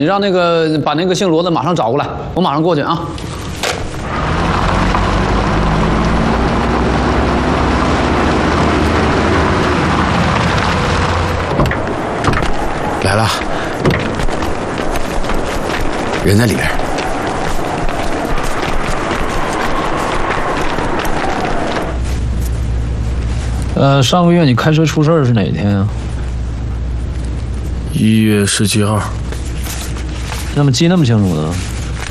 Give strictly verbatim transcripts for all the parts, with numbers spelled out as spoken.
你让那个把那个姓罗的马上找过来，我马上过去啊。 来了，人在里边。 呃，上个月你开车出事儿是哪一天啊？ 一月十七号。 那么记那么清楚呢？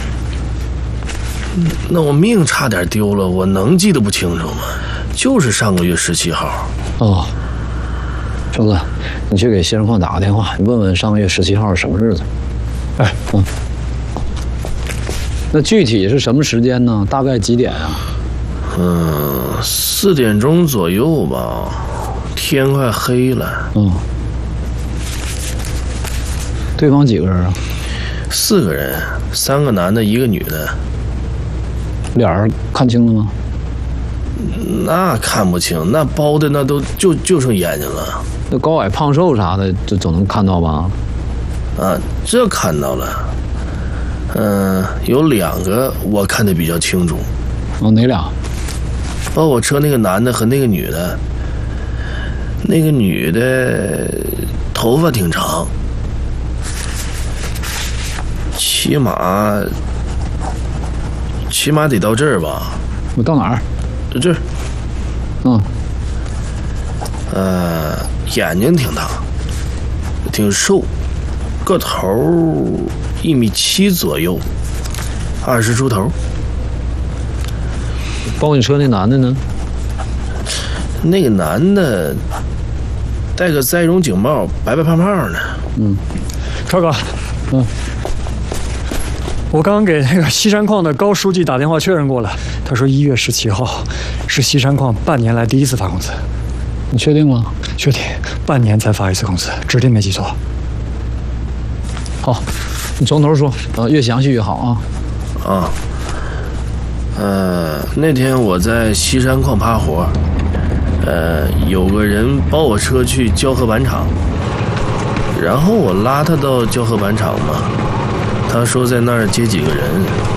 那我命差点丢了，我能记得不清楚吗？就是上个月十七号。 哦，周子，你去给西山矿打个电话，你问问上个月十七号是什么日子。哎，嗯。那具体是什么时间呢？大概几点啊？ 嗯，四点钟左右吧，天快黑了。 嗯。对方几个人啊？ 四个人，三个男的，一个女的。 脸儿看清了吗？ 那看不清，那包的那都就就剩眼睛了。 那高矮胖瘦啥的，就总能看到吧？ 啊，这看到了。嗯，有两个我看得比较清楚。 哦，哪俩？ 包我车那个男的和那个女的。那个女的头发挺长，起码起码得到这儿吧。 我到哪儿？ 这儿。 嗯。 呃，眼睛挺大，挺瘦，个头一米七左右，二十出头。 包你车那男的呢？ 那个男的戴个栽绒警帽，白白胖胖的。 嗯， 超哥， 嗯， 我刚刚给那个西山矿的高书记打电话确认过了，他说一月十七号是西山矿半年来第一次发工资。 你确定吗？ 确定，半年才发一次工资，指定没记错。 好，你从头说，呃，越详细越好啊。 啊，呃，那天我在西山矿趴活，呃，有个人包我车去胶合板厂，然后我拉他到胶合板厂嘛，他说在那儿接几个人。